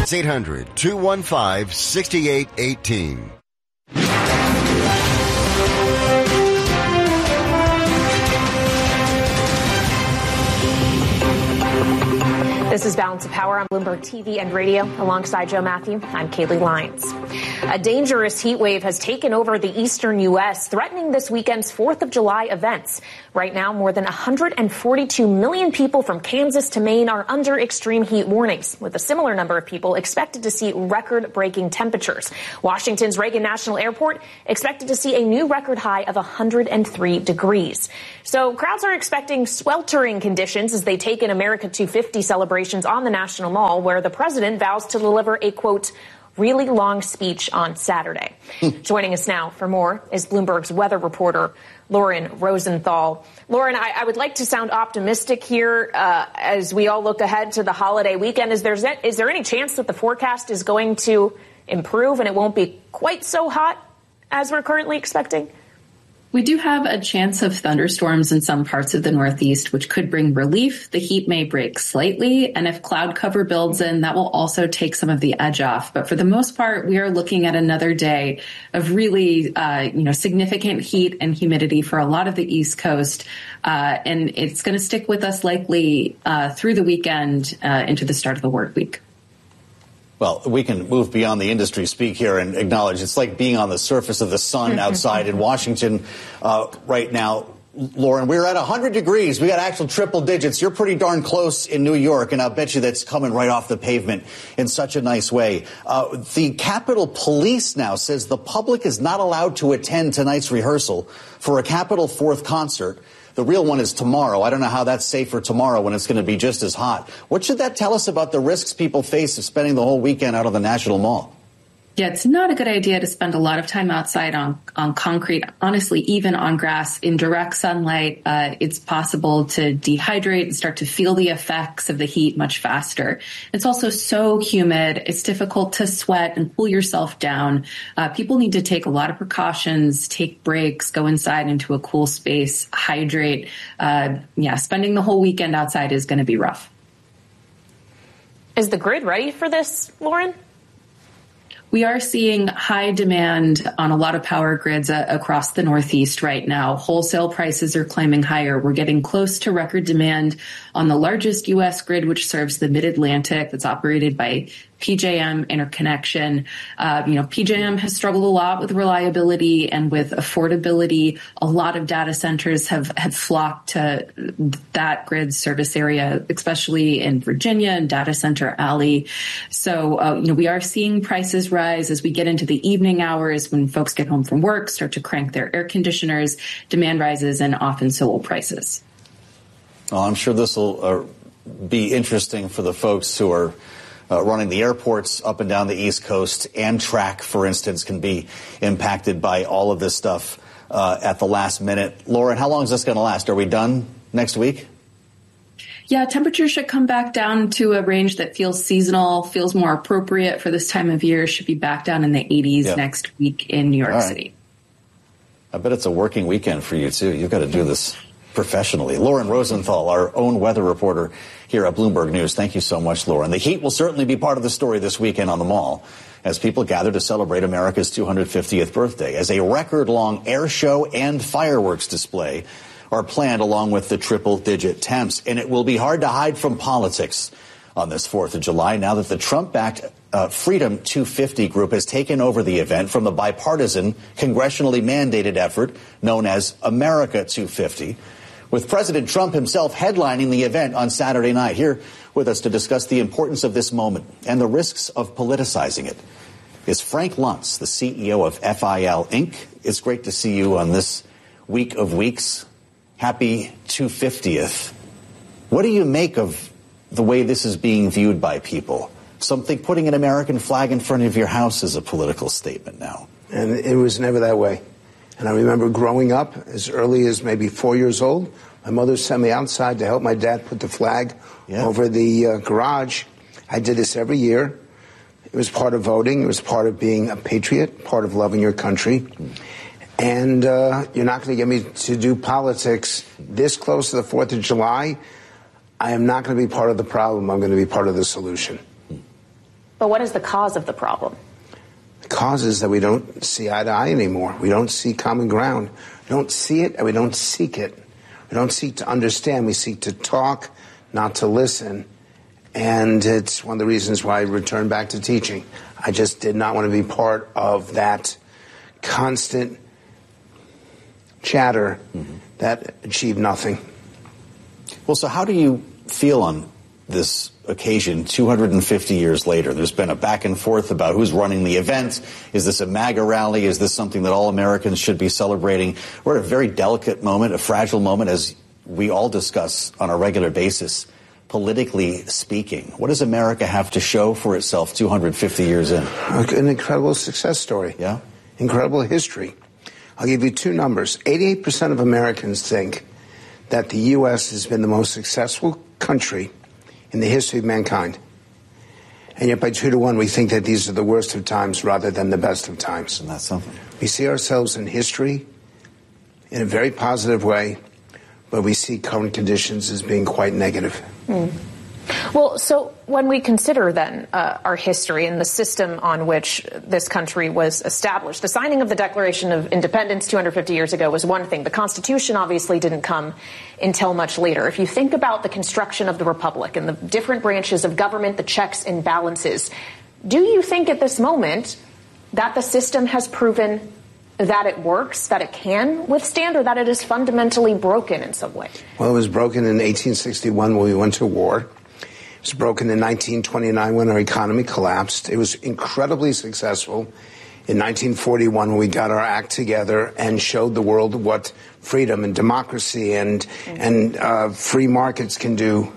That's 800-215-6818. This is Balance of Power on Bloomberg TV and radio. Alongside Joe Matthew, I'm Kaylee Lyons. A dangerous heat wave has taken over the eastern U.S., threatening this weekend's 4th of July events. Right now, more than 142 million people from Kansas to Maine are under extreme heat warnings, with a similar number of people expected to see record-breaking temperatures. Washington's Reagan National Airport expected to see a new record high of 103 degrees. So crowds are expecting sweltering conditions as they take in America 250 celebrations on the National Mall, where the president vows to deliver a, quote, really long speech on Saturday. Joining us now for more is Bloomberg's weather reporter, Lauren Rosenthal. Lauren, I would like to sound optimistic here as we all look ahead to the holiday weekend. Is there any chance that the forecast is going to improve and it won't be quite so hot as we're currently expecting? We do have a chance of thunderstorms in some parts of the Northeast, which could bring relief. The heat may break slightly, and if cloud cover builds in, that will also take some of the edge off. But for the most part, we are looking at another day of really, significant heat and humidity for a lot of the East Coast. And it's going to stick with us likely through the weekend into the start of the work week. Well, we can move beyond the industry speak here and acknowledge it's like being on the surface of the sun outside in Washington right now. Lauren, we're at 100 degrees. We got actual triple digits. You're pretty darn close in New York, and I'll bet you that's coming right off the pavement in such a nice way. The Capitol Police now says the public is not allowed to attend tonight's rehearsal for a Capitol 4th concert. The real one is tomorrow. I don't know how that's safe for tomorrow when it's going to be just as hot. What should that tell us about the risks people face of spending the whole weekend out on the National Mall? Yeah, it's not a good idea to spend a lot of time outside on concrete, honestly, even on grass in direct sunlight. It's possible to dehydrate and start to feel the effects of the heat much faster. It's also so humid. It's difficult to sweat and cool yourself down. People need to take a lot of precautions, take breaks, go inside into a cool space, hydrate. Spending the whole weekend outside is going to be rough. Is the grid ready for this, Lauren? We are seeing high demand on a lot of power grids across the Northeast right now. Wholesale prices are climbing higher. We're getting close to record demand on the largest U.S. grid, which serves the Mid-Atlantic, that's operated by PJM Interconnection. PJM has struggled a lot with reliability and with affordability. A lot of data centers have flocked to that grid service area, especially in Virginia and Data Center Alley. So, we are seeing prices rise as we get into the evening hours when folks get home from work, start to crank their air conditioners, demand rises, and often so will prices. Well, I'm sure this will be interesting for the folks who are running the airports up and down the East Coast. Amtrak, for instance, can be impacted by all of this stuff at the last minute. Lauren, how long is this going to last? Are we done next week? Yeah, temperatures should come back down to a range that feels seasonal, feels more appropriate for this time of year. Should be back down in the 80s next week in New York City. I bet it's a working weekend for you, too. You've got to do this professionally. Lauren Rosenthal, our own weather reporter here at Bloomberg News. Thank you so much, Lauren. The heat will certainly be part of the story this weekend on the Mall as people gather to celebrate America's 250th birthday, as a record-long air show and fireworks display are planned along with the triple-digit temps. And it will be hard to hide from politics on this 4th of July now that the Trump-backed Freedom 250 group has taken over the event from the bipartisan, congressionally mandated effort known as America 250, with President Trump himself headlining the event on Saturday night. Here with us to discuss the importance of this moment and the risks of politicizing it is Frank Luntz, the CEO of FIL Inc. It's great to see you on this week of weeks. Happy 250th. What do you make of the way this is being viewed by people? Something putting an American flag in front of your house is a political statement now. And it was never that way. And I remember growing up as early as maybe 4 years old. My mother sent me outside to help my dad put the flag over the garage. I did this every year. It was part of voting. It was part of being a patriot, part of loving your country. And you're not going to get me to do politics this close to the 4th of July. I am not going to be part of the problem. I'm going to be part of the solution. But what is the cause of the problem? The cause is that we don't see eye to eye anymore. We don't see common ground. We don't see it, and we don't seek it. We don't seek to understand. We seek to talk, not to listen. And it's one of the reasons why I returned back to teaching. I just did not want to be part of that constant chatter that achieved nothing. Well, so how do you feel on this occasion 250 years later? There's been a back and forth about who's running the event. Is this a MAGA rally? Is this something that all Americans should be celebrating? We're at a very delicate moment, a fragile moment, as we all discuss on a regular basis, politically speaking. What does America have to show for itself 250 years in? An incredible success story. Yeah. Incredible history. I'll give you two numbers. 88% of Americans think that the U.S. has been the most successful country in the history of mankind. And yet by 2-1, we think that these are the worst of times rather than the best of times. Isn't that something? We see ourselves in history in a very positive way, but we see current conditions as being quite negative. Well, so when we consider then our history and the system on which this country was established, the signing of the Declaration of Independence 250 years ago was one thing. The Constitution obviously didn't come until much later. If you think about the construction of the Republic and the different branches of government, the checks and balances, do you think at this moment that the system has proven that it works, that it can withstand, or that it is fundamentally broken in some way? Well, it was broken in 1861 when we went to war. It was broken in 1929 when our economy collapsed. It was incredibly successful in 1941 when we got our act together and showed the world what freedom and democracy and free markets can do.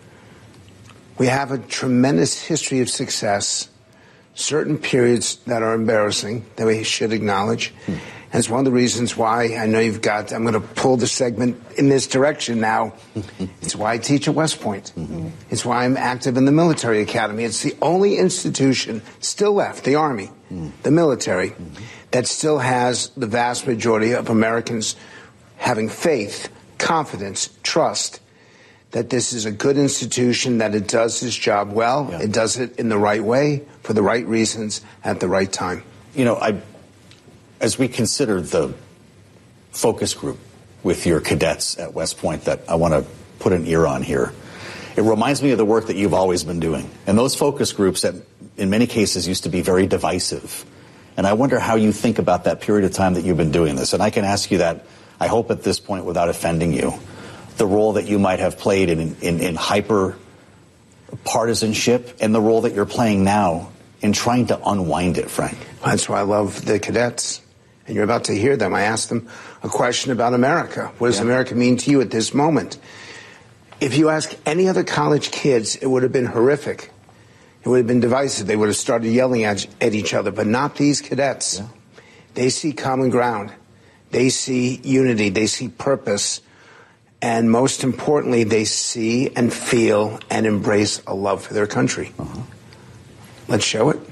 We have a tremendous history of success, certain periods that are embarrassing that we should acknowledge. And it's one of the reasons why I know I'm going to pull the segment in this direction now. It's why I teach at West Point. It's why I'm active in the military academy. It's the only institution still left, the Army, the military, that still has the vast majority of Americans having faith, confidence, trust that this is a good institution, that it does its job well, it does it in the right way, for the right reasons, at the right time. You know, as we consider the focus group with your cadets at West Point that I want to put an ear on here, it reminds me of the work that you've always been doing. And those focus groups that in many cases used to be very divisive. And I wonder how you think about that period of time that you've been doing this. And I can ask you that, I hope at this point without offending you, the role that you might have played in hyper partisanship and the role that you're playing now in trying to unwind it, Frank. That's why I love the cadets. And you're about to hear them. I asked them a question about America. What does America mean to you at this moment? If you ask any other college kids, it would have been horrific. It would have been divisive. They would have started yelling at each other, but not these cadets. Yeah. They see common ground. They see unity. They see purpose. And most importantly, they see and feel and embrace a love for their country. Let's show it.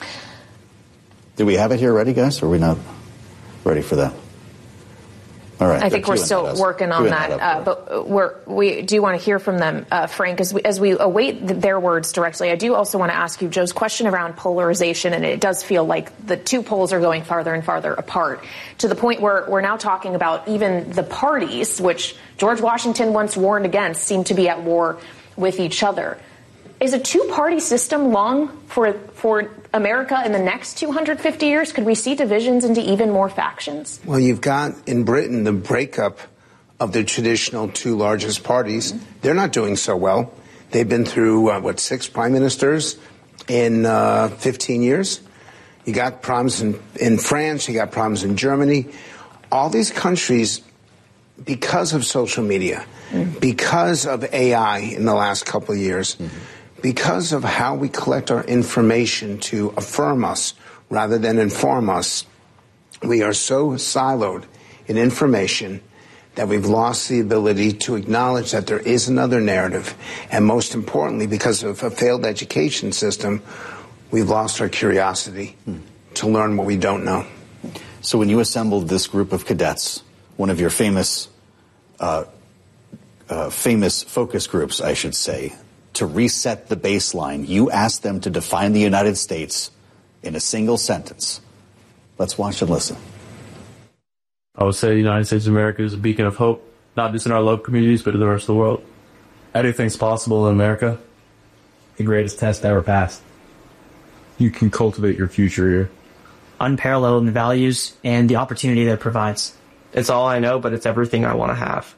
Do we have it here ready, guys? Or are we not ready for that? All right. I think we're still working on that, but we do want to hear from them, Frank, as we await their words directly. I do also want to ask you Joe's question around polarization, and it does feel like the two poles are going farther and farther apart to the point where we're now talking about even the parties, which George Washington once warned against, seem to be at war with each other. Is a two-party system long for America in the next 250 years? Could we see divisions into even more factions? Well, you've got in Britain the breakup of the traditional two largest parties. They're not doing so well. They've been through, 6 prime ministers in 15 years. You got problems in France. You got problems in Germany. All these countries, because of social media, because of AI in the last couple of years, because of how we collect our information to affirm us rather than inform us, we are so siloed in information that we've lost the ability to acknowledge that there is another narrative. And most importantly, because of a failed education system, we've lost our curiosity to learn what we don't know. So when you assembled this group of cadets, one of your famous focus groups, I should say, to reset the baseline, you asked them to define the United States in a single sentence. Let's watch and listen. I would say the United States of America is a beacon of hope, not just in our local communities, but in the rest of the world. Anything's possible in America. The greatest test ever passed. You can cultivate your future here. Unparalleled in values and the opportunity that it provides. It's all I know, but it's everything I want to have.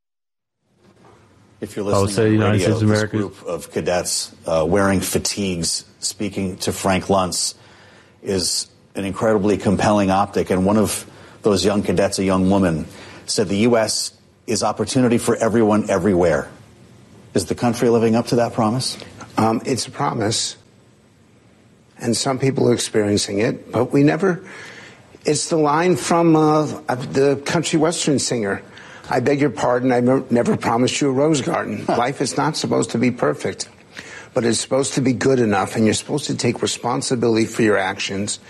If you're listening on radio, this group of cadets wearing fatigues speaking to Frank Luntz is an incredibly compelling optic. And one of those young cadets, a young woman, said the U.S. is opportunity for everyone everywhere. Is the country living up to that promise? It's a promise. And some people are experiencing it, but we never. It's the line from the country western singer. I beg your pardon, I never promised you a rose garden. Life is not supposed to be perfect, but it's supposed to be good enough, and you're supposed to take responsibility for your actions.